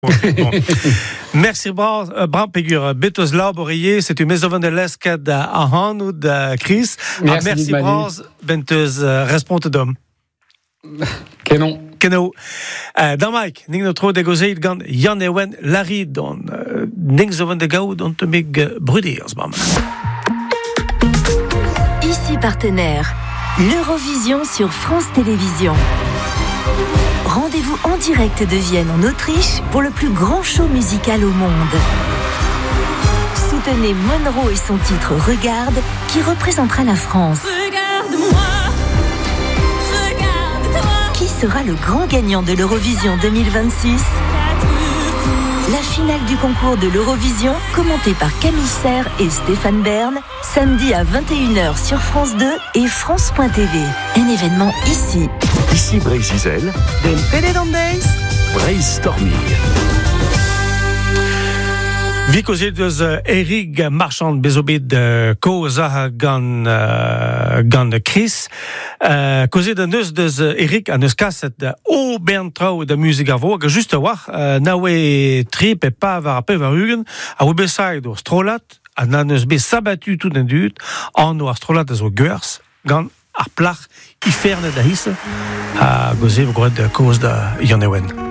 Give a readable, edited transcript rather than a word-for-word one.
Bon. Merci bra pegur betos labourier, c'est une maison de l'escad à Han ou de Chris. Merci bras benteus responsable d'homme. Keno. Dan Mike, ning no tro de gozeit gant Jan Ewen Larry don ning zo van de gauw don te mig brudiers bam. Ici partenaire, l'Eurovision sur France Télévisions. Rendez-vous en direct de Vienne en Autriche pour le plus grand show musical au monde. Soutenez Monroe et son titre Regarde qui représentera la France. Regarde-moi, regarde-toi. Qui sera le grand gagnant de l'Eurovision 2026 ? La finale du concours de l'Eurovision, commentée par Camille Serre et Stéphane Bern, samedi à 21h sur France 2 et France.tv. Un événement ici. Ici Brésil, Den Pélédandaise, Brainstorming. Vi kozet eus Eric Marchand bezobet koza gant Chris. Kozet an eus deus Eric an eus kaset o bern trao da musik a vo, hag just a war, nawe trip e pa var a pe var ugen, a oe besait o strolat, an an eus be sabatu tout en dut, an o ar strolat a zo geurs, gant ar plach iferne da hisse, a kozet vo gret koz da Jan Ewen.